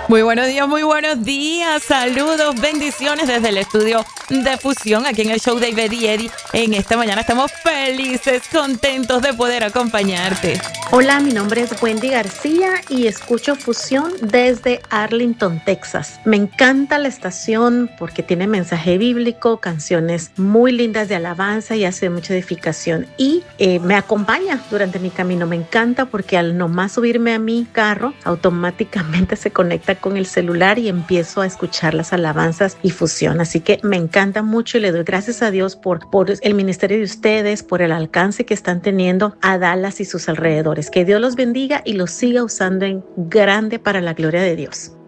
Muy buenos días, saludos, bendiciones desde el estudio de Fusión, aquí en el show de Ivette y Eddie. En esta mañana estamos felices, contentos de poder acompañarte. Hola, mi nombre es Wendy García y escucho Fusión desde Arlington, Texas. Me encanta la estación porque tiene mensaje bíblico, canciones muy lindas de alabanza y hace mucha edificación. Y me acompaña durante mi camino. Me encanta porque al nomás subirme a mi carro, automáticamente se conecta con el celular y empiezo a escuchar las alabanzas y Fusión. Así que me encanta mucho y le doy gracias a Dios por el ministerio de ustedes, por el alcance que están teniendo a Dallas y sus alrededores. Que Dios los bendiga y los siga usando en grande para la gloria de Dios.